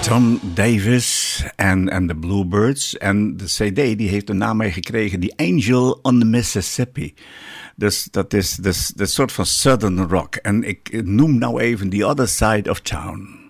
John Davis en de Bluebirds. En de CD die heeft een naam meegekregen, The Angel on the Mississippi. Dus dat is de soort van Southern rock. En ik noem nou even The Other Side of Town.